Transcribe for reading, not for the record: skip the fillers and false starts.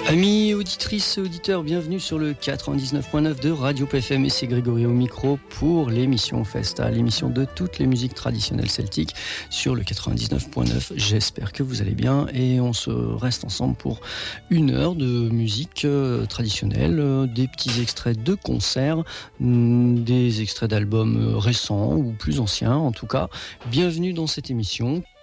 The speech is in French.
Amis auditrices et auditeurs, bienvenue sur le 99.9 de Radio PFM et c'est Grégory au micro pour l'émission Festa, l'émission de toutes les musiques traditionnelles celtiques sur le 99.9. J'espère que vous allez bien et on se reste ensemble pour une heure de musique traditionnelle, des petits extraits de concerts, des extraits d'albums récents ou plus anciens en tout cas. Bienvenue dans cette émission